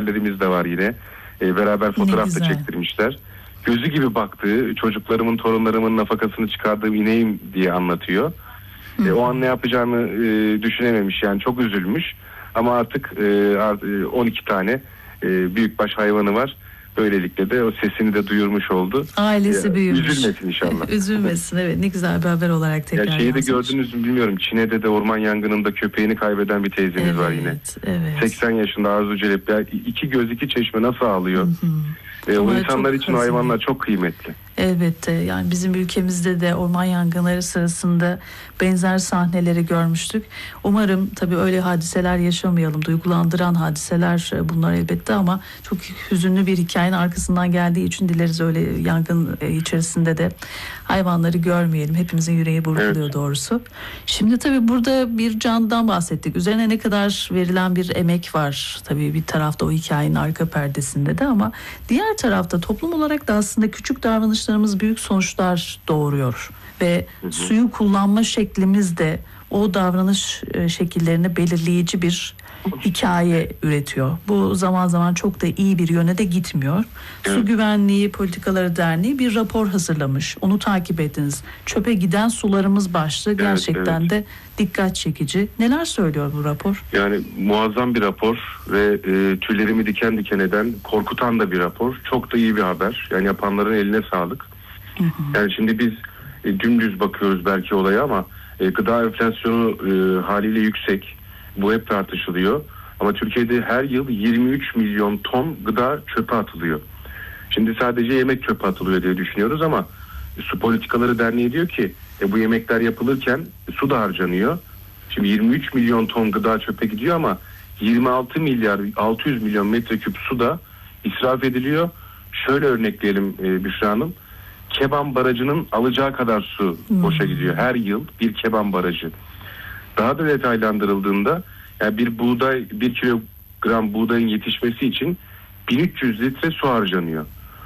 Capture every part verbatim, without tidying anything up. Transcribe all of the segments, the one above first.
askerlerimiz de var yine. E, beraber fotoğraf da çektirmişler. Gözü gibi baktığı, çocuklarımın, torunlarımın nafakasını çıkardığım ineğim diye anlatıyor. E, o an ne yapacağını e, düşünememiş, yani çok üzülmüş. Ama artık e, on iki tane e, büyükbaş hayvanı var. Böylelikle de o sesini de duyurmuş oldu. Ailesi ya, büyümüş. Üzülmesin inşallah. Üzülmesin, evet, ne güzel bir haber olarak tekrar ya şeyi de yazmış. gördünüz mü bilmiyorum. Çin'de de orman yangınında köpeğini kaybeden bir teyzemiz evet, var yine. Evet. seksen yaşında Arzu Celep. Ya, iki göz iki çeşme nasıl ağlıyor? Hı hı. E, o insanlar için o hayvanlar çok kıymetli. Elbette, yani bizim ülkemizde de orman yangınları sırasında benzer sahneleri görmüştük. Umarım tabii öyle hadiseler yaşamayalım. Duygulandıran hadiseler bunlar elbette ama çok hüzünlü bir hikayenin arkasından geldiği için dileriz öyle yangın içerisinde de hayvanları görmeyelim. Hepimizin yüreği burkuluyor, evet. Doğrusu. Şimdi tabii burada bir candan bahsettik. Üzerine ne kadar verilen bir emek var tabii bir tarafta o hikayenin arka perdesinde de, ama diğer tarafta toplum olarak da aslında küçük davranışlarımız büyük sonuçlar doğuruyor ve hı hı. suyu kullanma şeklimiz de o davranış şekillerini belirleyici bir hikaye üretiyor. Bu zaman zaman çok da iyi bir yöne de gitmiyor. Evet. Su Güvenliği Politikaları Derneği bir rapor hazırlamış. Onu takip ediniz. Çöpe giden sularımız başlığı gerçekten evet, evet. de dikkat çekici. Neler söylüyor bu rapor? Yani muazzam bir rapor ve e, tüylerimi diken diken eden, korkutan da bir rapor. Çok da iyi bir haber. Yani yapanların eline sağlık. Hı hı. Yani şimdi biz e, dümdüz bakıyoruz belki olaya ama e, gıda enflasyonu e, haliyle yüksek. Bu hep tartışılıyor. Ama Türkiye'de her yıl yirmi üç milyon ton gıda çöpe atılıyor. Şimdi sadece yemek çöpe atılıyor diye düşünüyoruz ama Su Politikaları Derneği diyor ki e, bu yemekler yapılırken su da harcanıyor. Şimdi yirmi üç milyon ton gıda çöpe gidiyor ama yirmi altı milyar altı yüz milyon metreküp su da israf ediliyor. Şöyle örnekleyelim e, Büşra Hanım. Keban Barajı'nın alacağı kadar su hmm. boşa gidiyor. Her yıl bir Keban Barajı. Daha da detaylandırıldığında yani bir buğday, bir kilogram buğdayın yetişmesi için bin üç yüz litre su harcanıyor.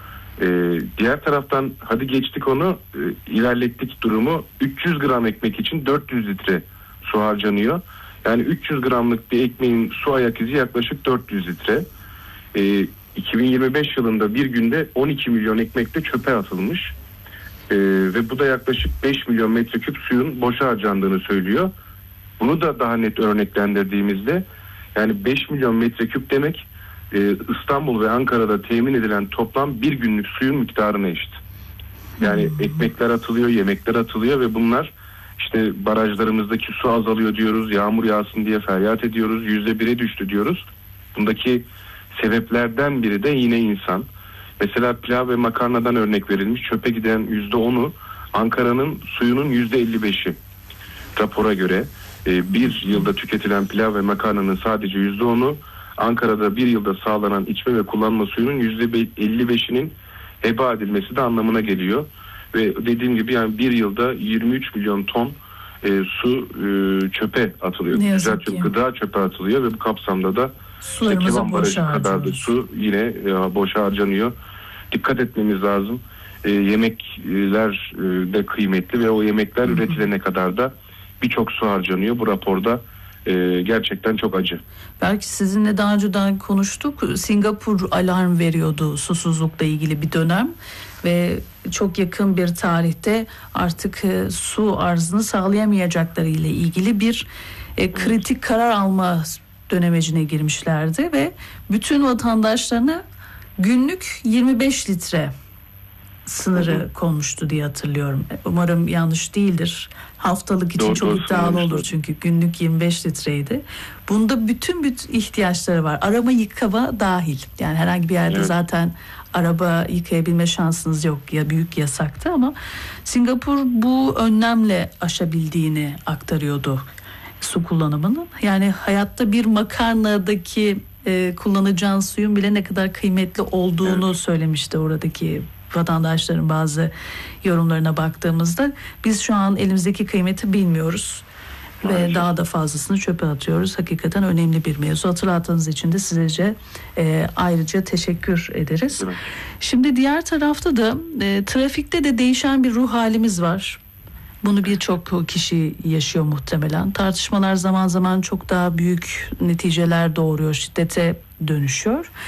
Ee, diğer taraftan hadi geçtik onu, e, ilerlettik durumu, üç yüz gram ekmek için dört yüz litre su harcanıyor. Yani üç yüz gramlık bir ekmeğin su ayak izi yaklaşık dört yüz litre. Ee, iki bin yirmi beş yılında bir günde on iki milyon ekmek de çöpe atılmış. Ee, ve bu da yaklaşık beş milyon metreküp suyun boşa harcandığını söylüyor. Bunu da daha net örneklendirdiğimizde yani beş milyon metreküp demek e, İstanbul ve Ankara'da temin edilen toplam bir günlük suyun miktarına eşit. Yani hmm. ekmekler atılıyor, yemekler atılıyor ve bunlar işte barajlarımızdaki su azalıyor diyoruz, yağmur yağsın diye feryat ediyoruz, yüzde bire düştü diyoruz. Bundaki sebeplerden biri de yine insan. Mesela pilav ve makarnadan örnek verilmiş, çöpe giden yüzde onu Ankara'nın suyunun yüzde elli beşi rapora göre. Bir yılda tüketilen pilav ve makarnanın sadece yüzde onu, Ankara'da bir yılda sağlanan içme ve kullanma suyunun yüzde elli beşinin heba edilmesi de anlamına geliyor. Ve dediğim gibi yani bir yılda yirmi üç milyon ton e, su e, çöpe atılıyor. Güzel çöp, gıda çöpe atılıyor ve bu kapsamda da işte Keban Barajı kadar da su yine e, boşa harcanıyor. Dikkat etmemiz lazım. E, yemekler e, de kıymetli ve o yemekler Hı-hı. üretilene kadar da birçok su harcanıyor. Bu raporda e, gerçekten çok acı. Belki sizinle daha önceden konuştuk. Singapur alarm veriyordu susuzlukla ilgili bir dönem ve çok yakın bir tarihte artık e, su arzını sağlayamayacakları ile ilgili bir e, kritik evet. karar alma dönemecine girmişlerdi ve bütün vatandaşlarına günlük yirmi beş litre sınırı hı hı. konmuştu diye hatırlıyorum. Umarım yanlış değildir. Haftalık için doğru, çok iddialı olur çünkü günlük yirmi beş litreydi. Bunda bütün bütün ihtiyaçları var. Araba yıkama dahil. Yani herhangi bir yerde evet. zaten araba yıkayabilme şansınız yok ya büyük yasaktı ama Singapur bu önlemle aşabildiğini aktarıyordu su kullanımının. Yani hayatta bir makarnadaki e, kullanacağın suyun bile ne kadar kıymetli olduğunu evet. söylemişti oradaki vatandaşların bazı yorumlarına baktığımızda. Biz şu an elimizdeki kıymeti bilmiyoruz Maalesef. ve daha da fazlasını çöpe atıyoruz. Hakikaten önemli bir mevzu. Hatırlattığınız için de size e, ayrıca teşekkür ederiz. Evet. Şimdi diğer tarafta da e, trafikte de değişen bir ruh halimiz var. Bunu birçok kişi yaşıyor muhtemelen. Tartışmalar zaman zaman çok daha büyük neticeler doğuruyor, şiddete dönüşüyor.